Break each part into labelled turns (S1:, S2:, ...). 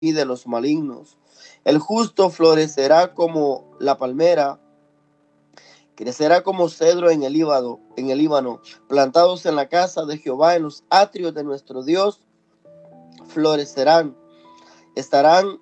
S1: de los malignos. El justo florecerá como la palmera, crecerá como cedro en el Líbano, plantados en la casa de Jehová, en los atrios de nuestro Dios, florecerán, estarán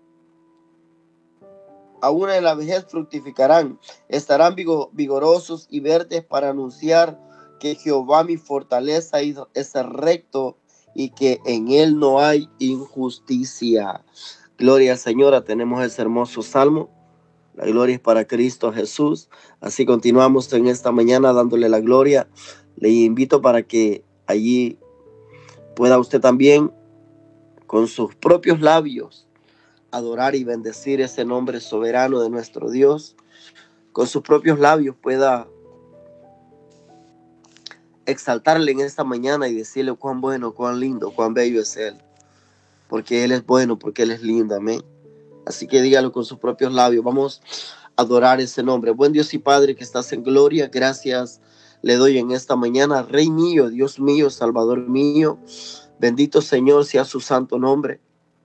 S1: aún en la vejez fructificarán, estarán vigorosos y verdes para anunciar que Jehová mi fortaleza es recto y que en él no hay injusticia. Gloria al Señor, tenemos ese hermoso salmo. La gloria es para Cristo Jesús. Así continuamos en esta mañana dándole la gloria. Le invito para que allí pueda usted también con sus propios labios adorar y bendecir ese nombre soberano de nuestro Dios. Con sus propios labios pueda exaltarle en esta mañana y decirle cuán bueno, cuán lindo, cuán bello es Él. Porque Él es bueno, porque Él es lindo, amén. Así que dígalo con sus propios labios. Vamos a adorar ese nombre. Buen Dios y Padre que estás en gloria, gracias le doy en esta mañana. Rey mío, Dios mío, Salvador mío. Bendito Señor sea su santo nombre.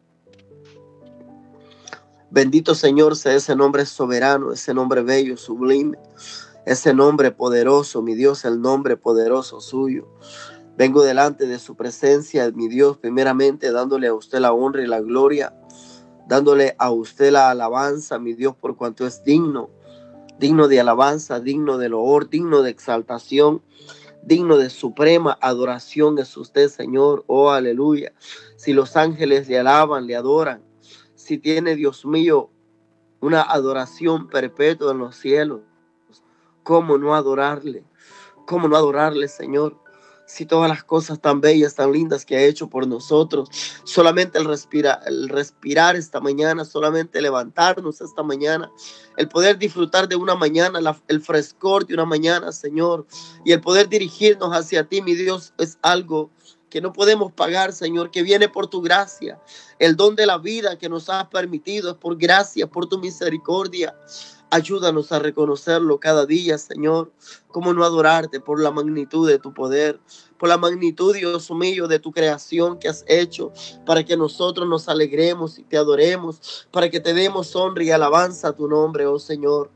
S1: Bendito Señor sea ese nombre soberano, ese nombre bello, sublime, ese nombre poderoso, mi Dios, el nombre poderoso suyo. Vengo delante de su presencia, mi Dios, primeramente dándole a usted la honra y la gloria, dándole a usted la alabanza, mi Dios, por cuanto es digno de alabanza, digno de loor, digno de exaltación, digno de suprema adoración es usted, Señor. Oh, aleluya. Si los ángeles le alaban, le adoran, si tiene, Dios mío, una adoración perpetua en los cielos, ¿cómo no adorarle? ¿Cómo no adorarle, Señor? Si todas las cosas tan bellas, tan lindas que ha hecho por nosotros, solamente el respirar esta mañana, solamente levantarnos esta mañana, el poder disfrutar de una mañana, el frescor de una mañana, Señor, y el poder dirigirnos hacia ti, mi Dios, es algo que no podemos pagar, Señor, que viene por tu gracia. El don de la vida que nos has permitido es por gracia, por tu misericordia. Ayúdanos a reconocerlo cada día, Señor. Cómo no adorarte por la magnitud de tu poder, por la magnitud, Dios mío, de tu creación que has hecho, para que nosotros nos alegremos y te adoremos, para que te demos honra y alabanza a tu nombre, oh Señor.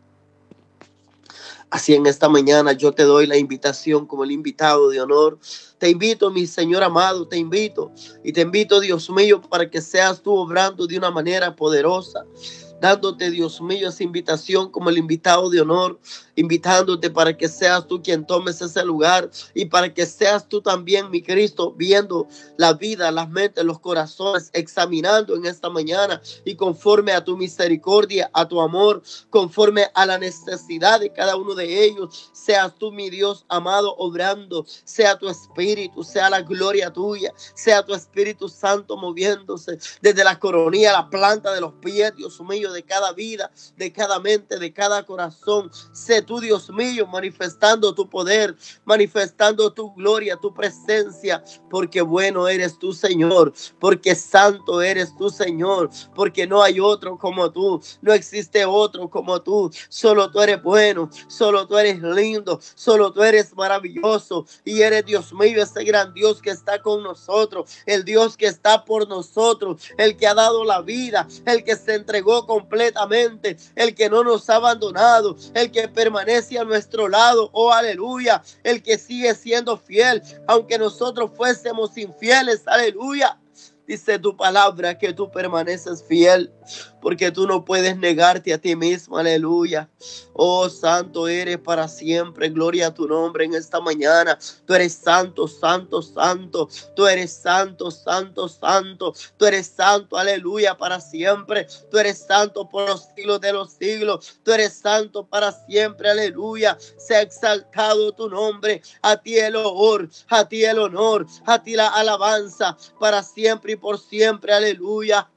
S1: Así en esta mañana yo te doy la invitación como el invitado de honor. Te invito, mi Señor amado, te invito. Y te invito, Dios mío, para que seas tú obrando de una manera poderosa, dándote, Dios mío, esa invitación como el invitado de honor, invitándote para que seas tú quien tomes ese lugar y para que seas tú también, mi Cristo, viendo la vida, las mentes, los corazones, examinando en esta mañana y conforme a tu misericordia, a tu amor, conforme a la necesidad de cada uno de ellos, seas tú, mi Dios amado, obrando, sea tu espíritu, sea la gloria tuya, sea tu Espíritu Santo moviéndose desde la coronilla a la planta de los pies, Dios mío, de cada vida, de cada mente, de cada corazón. Sé tú, Dios mío, manifestando tu poder, manifestando tu gloria, tu presencia, porque bueno eres tú, Señor, porque santo eres tú, Señor, porque no hay otro como tú, no existe otro como tú, solo tú eres bueno, solo tú eres lindo, solo tú eres maravilloso y eres, Dios mío, ese gran Dios que está con nosotros, el Dios que está por nosotros, el que ha dado la vida, el que se entregó completamente, el que no nos ha abandonado, el que permanece a nuestro lado, oh aleluya, el que sigue siendo fiel, aunque nosotros fuésemos infieles, aleluya. Dice tu palabra que tú permaneces fiel, porque tú no puedes negarte a ti mismo, aleluya. Oh, santo eres para siempre, gloria a tu nombre en esta mañana. Tú eres santo, santo, santo, tú eres santo, santo, santo, tú eres santo, aleluya, para siempre. Tú eres santo por los siglos de los siglos, tú eres santo para siempre, aleluya. Sea exaltado tu nombre, a ti el honor, a ti el honor, a ti la alabanza, para siempre y por siempre, aleluya.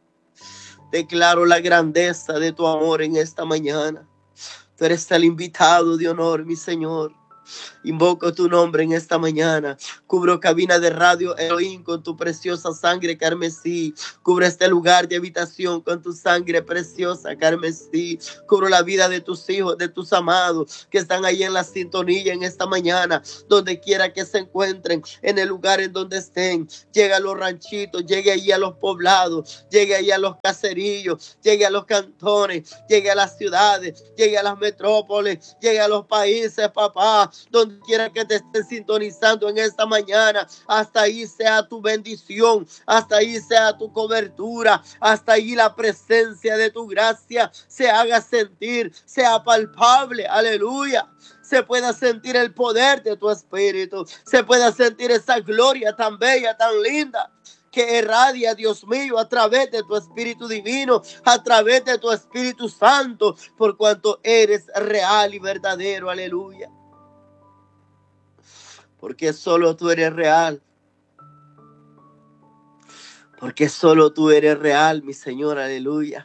S1: Declaro la grandeza de tu amor en esta mañana. Tú eres el invitado de honor, mi Señor. Invoco tu nombre en esta mañana. Cubro cabina de radio Elohim con tu preciosa sangre carmesí. Cubre este lugar de habitación con tu sangre preciosa carmesí. Cubro la vida de tus hijos, de tus amados que están ahí en la sintonía en esta mañana, donde quiera que se encuentren, en el lugar en donde estén. Llegue a los ranchitos, llegue ahí a los poblados, llegue ahí a los caserillos, llegue a los cantones, llegue a las ciudades, llegue a las metrópolis, llegue a los países, papá, donde quiera que te estés sintonizando en esta mañana. Hasta ahí sea tu bendición, hasta ahí sea tu cobertura, hasta ahí la presencia de tu gracia se haga sentir, sea palpable, aleluya. Se pueda sentir el poder de tu espíritu, se pueda sentir esa gloria tan bella, tan linda, que irradia, Dios mío, a través de tu Espíritu Divino, a través de tu Espíritu Santo, por cuanto eres real y verdadero, aleluya. Porque solo tú eres real. Porque solo tú eres real, mi Señor, aleluya.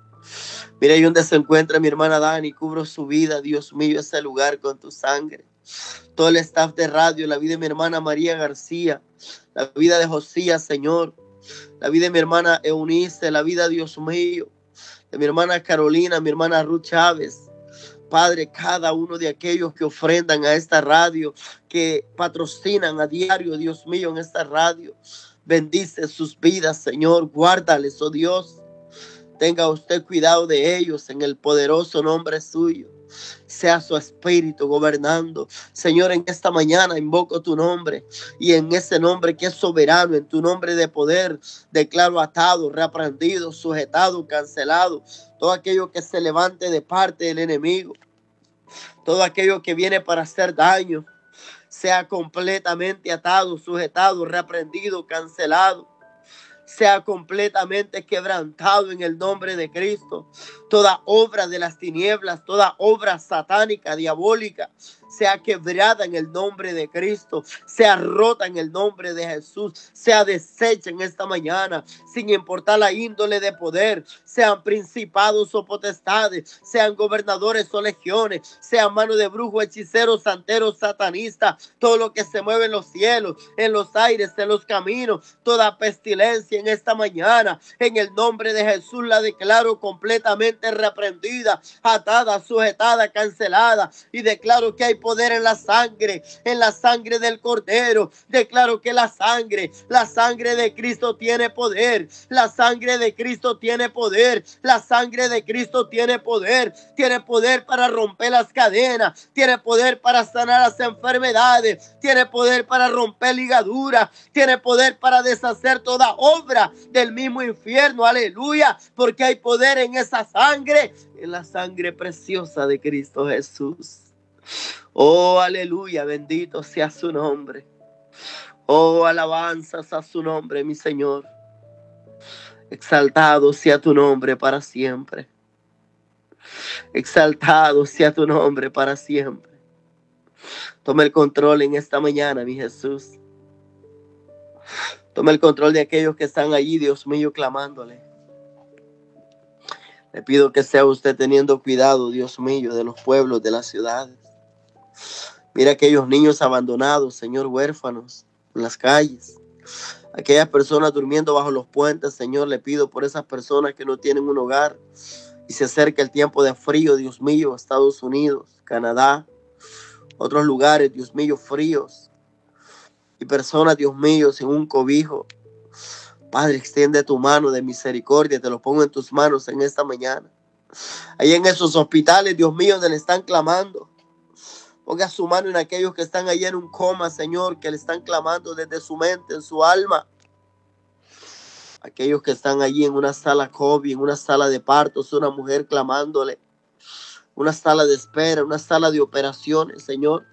S1: Mira, ahí donde se encuentra mi hermana Dani, cubro su vida, Dios mío, ese lugar con tu sangre. Todo el staff de radio, la vida de mi hermana María García, la vida de Josías, Señor, la vida de mi hermana Eunice, la vida, Dios mío, de mi hermana Carolina, mi hermana Ruth Chávez. Padre, cada uno de aquellos que ofrendan a esta radio, que patrocinan a diario, Dios mío, en esta radio, bendice sus vidas, Señor, guárdales, oh Dios. Tenga usted cuidado de ellos en el poderoso nombre suyo. Sea su espíritu gobernando. Señor, en esta mañana invoco tu nombre, y en ese nombre que es soberano, en tu nombre de poder, declaro atado, reaprendido, sujetado, cancelado todo aquello que se levante de parte del enemigo, todo aquello que viene para hacer daño, sea completamente atado, sujetado, reaprendido, cancelado. Sea completamente quebrantado en el nombre de Cristo. Toda obra de las tinieblas, toda obra satánica, diabólica, sea quebrada en el nombre de Cristo, sea rota en el nombre de Jesús, sea deshecha en esta mañana, sin importar la índole de poder, sean principados o potestades, sean gobernadores o legiones, sean mano de brujo, hechicero, santero, satanista, todo lo que se mueve en los cielos, en los aires, en los caminos, toda pestilencia en esta mañana, en el nombre de Jesús la declaro completamente reprendida, atada, sujetada, cancelada, y declaro que hay poder en la sangre del Cordero. Declaro que la sangre de Cristo tiene poder, la sangre de Cristo tiene poder, la sangre de Cristo tiene poder para romper las cadenas, tiene poder para sanar las enfermedades, tiene poder para romper ligaduras, tiene poder para deshacer toda obra del mismo infierno, aleluya, porque hay poder en esa sangre, en la sangre preciosa de Cristo Jesús. Oh, aleluya, bendito sea su nombre. Oh, alabanzas a su nombre, mi Señor. Exaltado sea tu nombre para siempre. Exaltado sea tu nombre para siempre. Toma el control en esta mañana, mi Jesús. Toma el control de aquellos que están allí, Dios mío, clamándole. Le pido que sea usted teniendo cuidado, Dios mío, de los pueblos, de las ciudades. Mira aquellos niños abandonados, Señor, huérfanos en las calles. Aquellas personas durmiendo bajo los puentes, Señor, le pido por esas personas que no tienen un hogar y se acerca el tiempo de frío, Dios mío, Estados Unidos, Canadá, otros lugares, Dios mío, fríos. Y personas, Dios mío, sin un cobijo. Padre, extiende tu mano de misericordia, te lo pongo en tus manos en esta mañana. Ahí en esos hospitales, Dios mío, donde le están clamando. Ponga su mano en aquellos que están allí en un coma, Señor, que le están clamando desde su mente, en su alma. Aquellos que están allí en una sala COVID, en una sala de partos, una mujer clamándole. Una sala de espera, una sala de operaciones, Señor.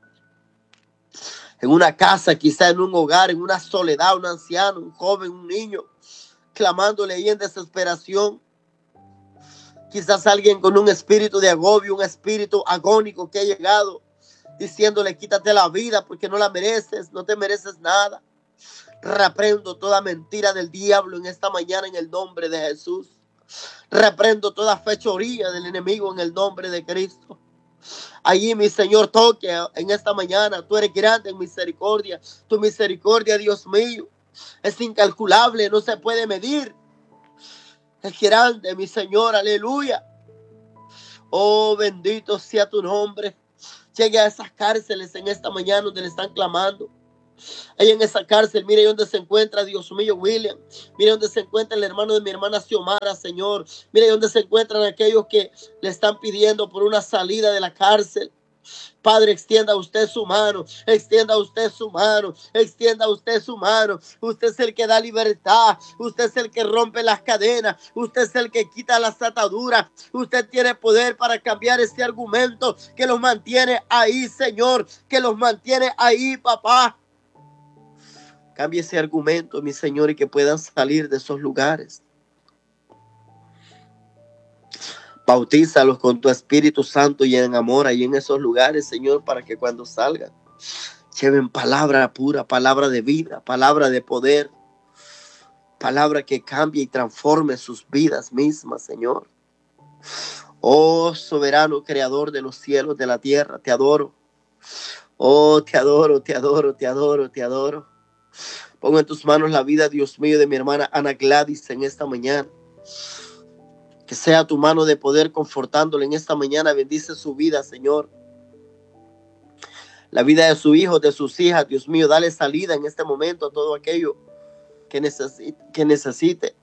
S1: En una casa, quizá en un hogar, en una soledad, un anciano, un joven, un niño, clamándole ahí en desesperación. Quizás alguien con un espíritu de agobio, un espíritu agónico que ha llegado, diciéndole quítate la vida porque no la mereces, no te mereces nada. Reprendo toda mentira del diablo en esta mañana en el nombre de Jesús. Reprendo toda fechoría del enemigo en el nombre de Cristo. Allí, mi Señor, toque en esta mañana. Tú eres grande en misericordia. Tu misericordia, Dios mío, es incalculable, no se puede medir. Es grande, mi Señor, aleluya. Oh, bendito sea tu nombre. Llegue a esas cárceles en esta mañana donde le están clamando. Ahí en esa cárcel, mire dónde se encuentra, Dios mío, William. Mire dónde se encuentra el hermano de mi hermana Xiomara, Señor. Mire dónde se encuentran aquellos que le están pidiendo por una salida de la cárcel. Padre, extienda usted su mano, extienda usted su mano, extienda usted su mano. Usted es el que da libertad, usted es el que rompe las cadenas, usted es el que quita las ataduras. Usted tiene poder para cambiar ese argumento que los mantiene ahí, Señor, que los mantiene ahí, papá. Cambie ese argumento, mi Señor, y que puedan salir de esos lugares. Bautízalos con tu Espíritu Santo y en amor ahí en esos lugares, Señor, para que cuando salgan lleven palabra pura, palabra de vida, palabra de poder, palabra que cambie y transforme sus vidas mismas, Señor. Oh, soberano creador de los cielos, de la tierra, te adoro. Oh, te adoro, te adoro, te adoro, te adoro. Pongo en tus manos la vida, Dios mío, de mi hermana Ana Gladys en esta mañana. Que sea tu mano de poder confortándole en esta mañana. Bendice su vida, Señor. La vida de su hijo, de sus hijas, Dios mío, dale salida en este momento a todo aquello que necesite